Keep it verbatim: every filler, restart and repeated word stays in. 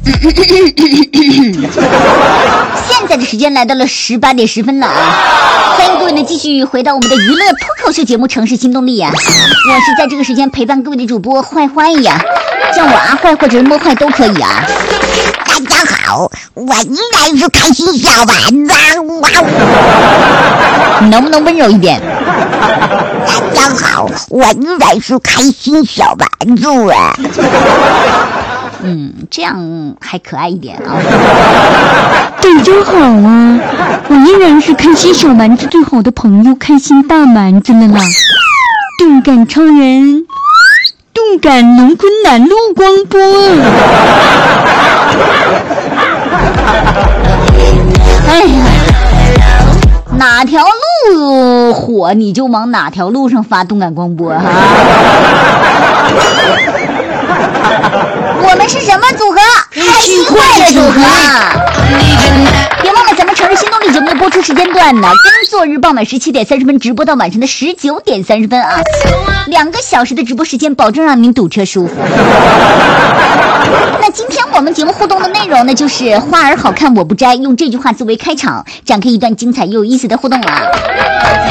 现在的时间来到了十八点十分了啊！欢迎各位呢继续回到我们的娱乐脱口秀节目《城市新动力》啊！我是在这个时间陪伴各位的主播坏坏呀，叫我阿坏或者是摸坏都可以啊！ 大家好，我依然是开心小丸子，哇！ 你能不能温柔一点？ 大家好，我依然是开心小丸子啊！ 嗯，这样还可爱一点啊！ 大家好啊，我依然是开心小丸子最好的朋友，开心大丸子了啦！动感超人，动感农昆南路光波。 哎呀，哪条路火你就往哪条路上发动感光波哈！我们是什么组合？开心会的组合。别忘了咱们城市新动力节目的播出时间段呢，工作日傍晚十七点三十分直播到晚上的十九点三十分啊，两个小时的直播时间，保证让您堵车舒服。那今天我们节目互动的内容呢，就是花儿好看我不摘，用这句话作为开场，展开一段精彩又有意思的互动啊。